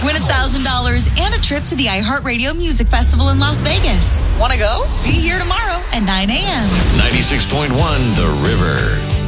Win $1,000 and a trip to the iHeartRadio Music Festival in Las Vegas. Want to go? Be here tomorrow at 9 a.m. 96.1 The River.